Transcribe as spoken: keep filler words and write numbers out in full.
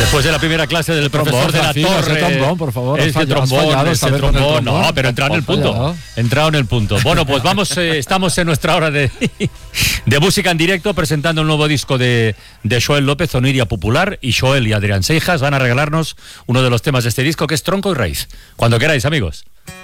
Después de la primera clase del profesor de la Racino, Torre. ese trombón, por favor. Ese Has trombón, fallado ese esta vez con el trombón. trombón. No, pero entrado en el Has punto. fallado. Entrado en el punto. Bueno, pues vamos, eh, estamos en nuestra hora de, de música en directo, presentando el nuevo disco de, de Joel López, Oniria Popular, y Joel y Adrián Seijas van a regalarnos uno de los temas de este disco, que es Tronco y Raíz. Cuando queráis, amigos.